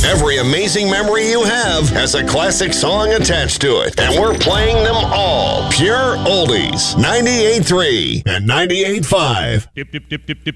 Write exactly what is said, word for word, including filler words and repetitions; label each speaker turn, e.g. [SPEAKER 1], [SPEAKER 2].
[SPEAKER 1] Every amazing memory you have has a classic song attached to it, and we're playing them all. Pure Oldies. ninety-eight point three and ninety-eight point five.
[SPEAKER 2] Dip, dip, dip, dip, dip.